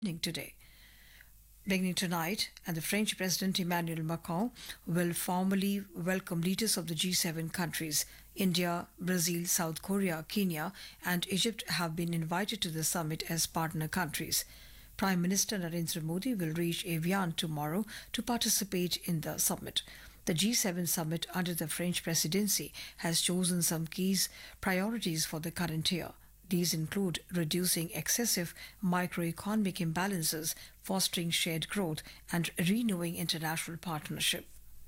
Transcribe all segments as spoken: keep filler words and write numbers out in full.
Evening today. Beginning tonight, and the French President Emmanuel Macron will formally welcome leaders of the G seven countries. India, Brazil, South Korea, Kenya, and Egypt have been invited to the summit as partner countries. Prime Minister Narendra Modi will reach Evian tomorrow to participate in the summit. The G seven summit under the French presidency has chosen some key priorities for the current year. These include reducing excessive microeconomic imbalances, fostering shared growth, and renewing international partnership.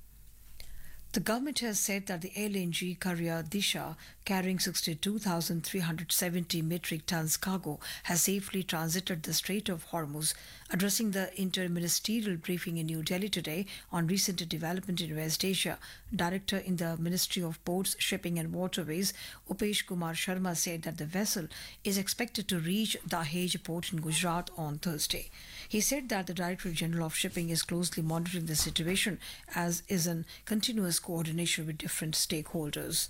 The government has said that the L N G carrier Disha, carrying sixty-two thousand three hundred seventy metric tons cargo, has safely transited the Strait of Hormuz. Addressing the interministerial briefing in New Delhi today on recent development in West Asia, Director in the Ministry of Ports, Shipping and Waterways, Upesh Kumar Sharma, said that the vessel is expected to reach Dahej port in Gujarat on Thursday. He said that the Director General of Shipping is closely monitoring the situation, as is in continuous coordination with different stakeholders.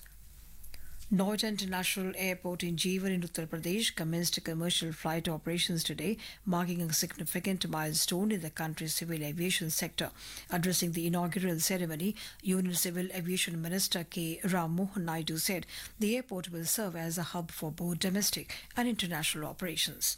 Noida International Airport in Jeevan in Uttar Pradesh commenced commercial flight operations today, marking a significant milestone in the country's civil aviation sector. Addressing the inaugural ceremony, Union Civil Aviation Minister K. Ram Mohan Naidu said the airport will serve as a hub for both domestic and international operations.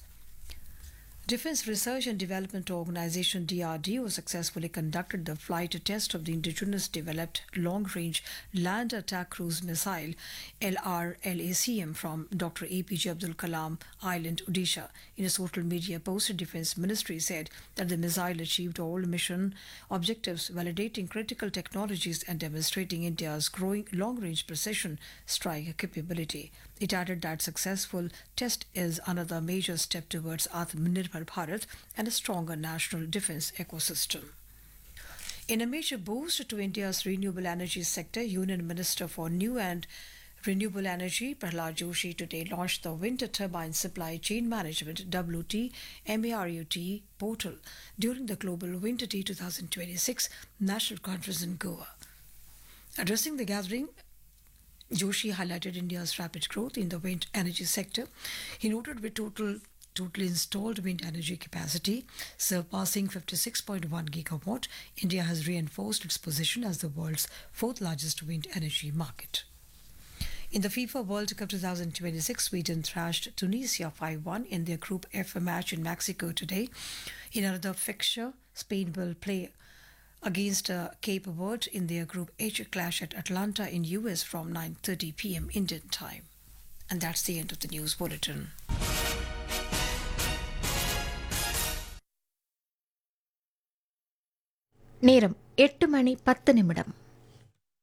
Defense Research and Development Organization D R D O successfully conducted the flight test of the indigenous developed long-range land attack cruise missile L R L A C M from Doctor A P J Abdul Kalam Island, Odisha. In a social media post, the Defense Ministry said that the missile achieved all mission objectives, validating critical technologies and demonstrating India's growing long-range precision strike capability. It added that successful test is another major step towards Atmanirbhar Bharat and a stronger national defense ecosystem. In a major boost to India's renewable energy sector, Union Minister for New and Renewable Energy Prahlad Joshi today launched the Wind Turbine Supply Chain Management W T MARUT portal during the Global Wind Day twenty twenty-six National Conference in Goa. Addressing the gathering, Joshi highlighted India's rapid growth in the wind energy sector. He noted with total Total installed wind energy capacity surpassing fifty-six point one gigawatt, India has reinforced its position as the world's fourth largest wind energy market. In the FIFA World Cup twenty twenty-six, Sweden thrashed Tunisia five one in their Group F match in Mexico today. In another fixture, Spain will play against uh, Cape Verde in their Group H clash at Atlanta in U S from nine thirty p.m. Indian time. And that's the end of the news bulletin. நேரம் எட்டு மணி பத்து நிமிடம்.